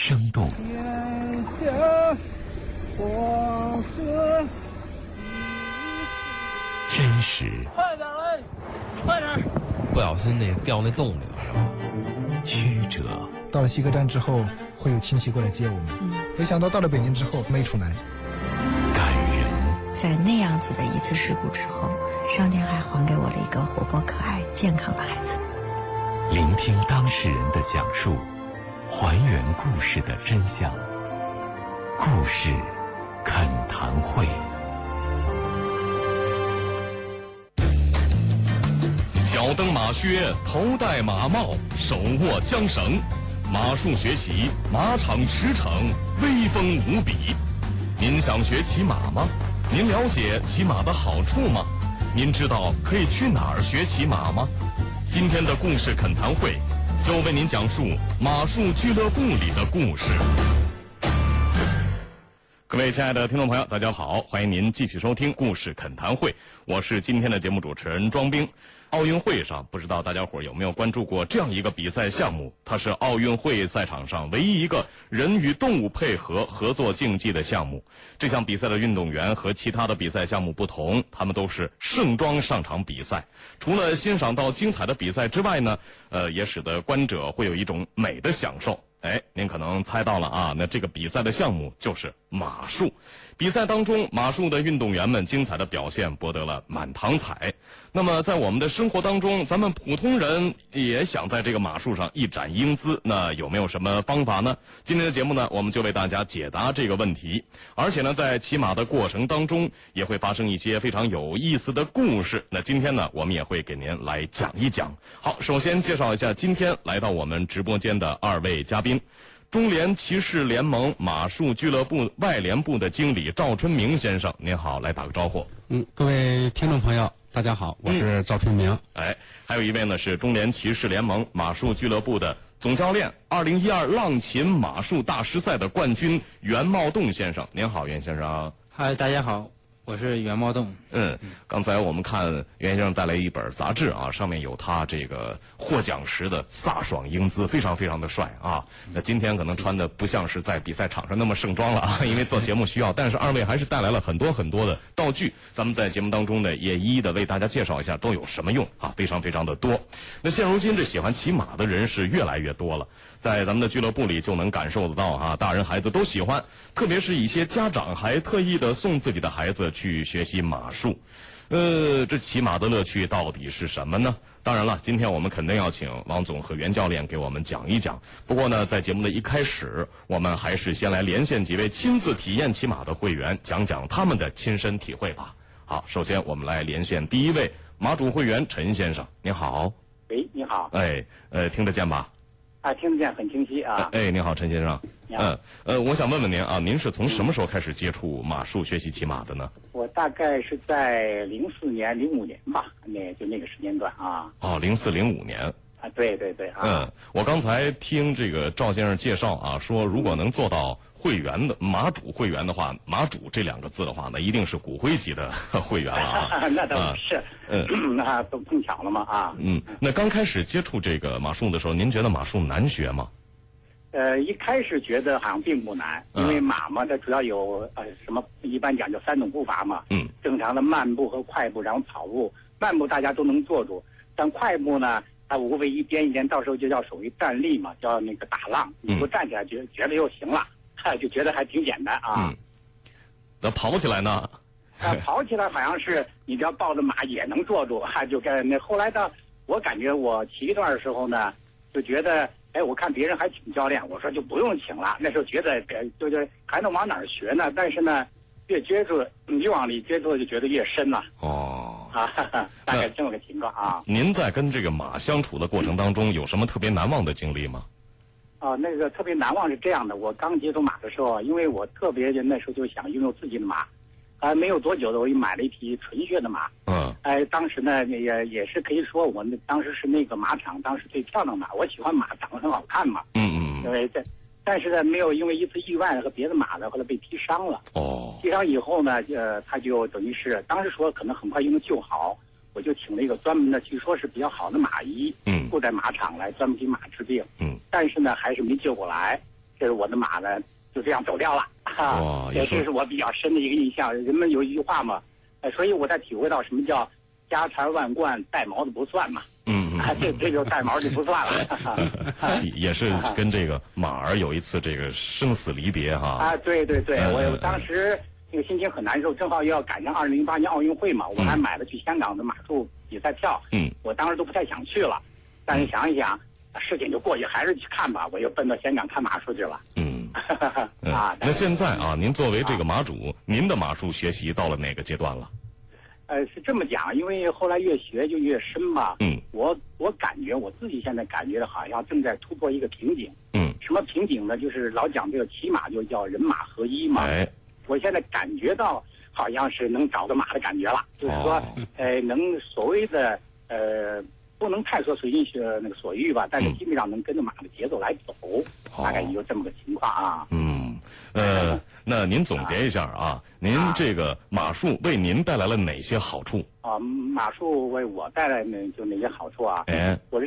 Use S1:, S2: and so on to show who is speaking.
S1: 生动。
S2: 天下黄河
S1: 真实。
S2: 快点来，快点！
S3: 不小心掉那洞里了。
S1: 曲折。
S4: 到了西客站之后，会有亲戚过来接我们。没想到到了北京之后没出来。
S1: 感人。
S5: 在那样子的一次事故之后，上天还还给我了一个活泼可爱、健康的孩子。
S1: 聆听当事人的讲述，还原故事的真相。故事恳谈会。
S6: 脚蹬马靴，头戴马帽，手握缰绳，马术学习，马场驰骋，威风无比。您想学骑马吗？您了解骑马的好处吗？您知道可以去哪儿学骑马吗？今天的故事恳谈会就为您讲述马术俱乐部里的故事。各位亲爱的听众朋友，大家好，欢迎您继续收听故事恳谈会，我是今天的节目主持人庄兵。奥运会上，不知道大家伙有没有关注过这样一个比赛项目，它是奥运会赛场上唯一一个人与动物配合合作竞技的项目。这项比赛的运动员和其他的比赛项目不同，他们都是盛装上场比赛。除了欣赏到精彩的比赛之外呢，也使得观者会有一种美的享受。您可能猜到了啊，那这个比赛的项目就是马术。比赛当中，马术的运动员们精彩的表现博得了满堂彩。那么在我们的生活当中，咱们普通人也想在这个马术上一展英姿，那有没有什么方法呢？今天的节目呢，我们就为大家解答这个问题。而且呢，在骑马的过程当中，也会发生一些非常有意思的故事。那今天呢，我们也会给您来讲一讲。好，首先介绍一下今天来到我们直播间的二位嘉宾。中联骑士联盟马术俱乐部外联部的经理赵春明先生，您好，来打个招呼。
S7: 各位听众朋友，大家好，我是赵春明。
S6: 还有一位呢是中联骑士联盟马术俱乐部的总教练，2012浪琴马术大师赛的冠军袁茂栋先生，您好，袁先生。
S8: 嗨，大家好，我是袁茂栋。
S6: 刚才我们看袁先生带来一本杂志啊，上面有他这个获奖时的飒爽英姿，非常非常的帅啊。那今天可能穿的不像是在比赛场上那么盛装了啊，因为做节目需要，但是二位还是带来了很多很多的道具，咱们在节目当中呢也一一的为大家介绍一下都有什么用啊，非常非常的多。那现如今这喜欢骑马的人是越来越多了，在咱们的俱乐部里就能感受得到啊，大人孩子都喜欢，特别是一些家长还特意的送自己的孩子去学习马术。这骑马的乐趣到底是什么呢？当然了，今天我们肯定要请王总和袁教练给我们讲一讲。不过呢，在节目的一开始，我们还是先来连线几位亲自体验骑马的会员，讲讲他们的亲身体会吧。好，首先我们来连线第一位马主会员陈先生，您好。
S9: 喂，你好。
S6: 听得见吧？
S9: 听得见，很清晰啊。
S6: 你好，陈先生。我想问问您啊，您是从什么时候开始接触马术、学习骑马的呢？
S9: 我大概是在04年、05年吧，那个时间段啊。
S6: 04、05年。
S9: 对对对啊。
S6: 我刚才听这个赵先生介绍啊，说如果能做到会员的马主会员的话，马主这2个字的话，那一定是骨灰级的会员了啊。
S9: 那倒不是。那都碰巧了嘛啊。
S6: 那刚开始接触这个马术的时候，您觉得马术难学吗？
S9: 一开始觉得好像并不难，因为马嘛，它主要有什么，一般讲叫3种步伐嘛。正常的慢步和快步，然后跑步。慢步大家都能做住，但快步呢，它无非一颠一颠，到时候就叫属于站立嘛，叫那个打浪。你不站起来觉得就行了，就觉得还挺简单啊。
S6: 那跑起来呢？
S9: 跑起来好像是你只要抱着马也能坐住，就跟那后来的我感觉我骑一段的时候呢，就觉得我看别人还请教练，我说就不用请了。那时候觉得就是还能往哪儿学呢？但是呢，越接触越往里接触就觉得越深了。大概这么个情况啊。
S6: 您在跟这个马相处的过程当中，有什么特别难忘的经历吗？
S9: 那个特别难忘是这样的，我刚接触马的时候，因为我特别那时候就想拥有自己的马，没有多久的我就买了一匹纯血的马。当时呢也是可以说我当时是那个马场当时最漂亮的马，我喜欢马长得很好看嘛。因为但是呢没有因为一次意外和别的马呢后来被踢伤了。踢伤以后呢他就等于是当时说可能很快就能救好，我就请了一个专门的据说是比较好的马医，住在马场来专门给马治病。但是呢还是没救过来。 这是我的马呢就这样走掉了。这是我比较深的一个印象。人们有一句话嘛，所以我才体会到什么叫家财万贯带毛的不算嘛。这就带毛就不算了。
S6: 也是跟这个马儿有一次这个生死离别哈。
S9: 对，我当时那个心情很难受，正好要赶上2008年奥运会嘛，我还买了去香港的马术比赛票。我当时都不太想去了，但是想一想，事情就过去，还是去看吧，我又奔到香港看马术去了。
S6: 那现在啊，您作为这个马主，您的马术学习到了哪个阶段了？
S9: 是这么讲，因为后来越学就越深吧。我感觉我自己现在感觉好像正在突破一个瓶颈。什么瓶颈呢？就是老讲这个骑马就叫人马合一嘛。我现在感觉到好像是能找到马的感觉了，就是说，能所谓的不能太说随心那个所欲吧，但是基本上能跟着马的节奏来走，大概也就这么个情况啊。
S6: 那您总结一下啊，您这个马术为您带来了哪些好处？
S9: 马术为我带来就哪些好处啊？我是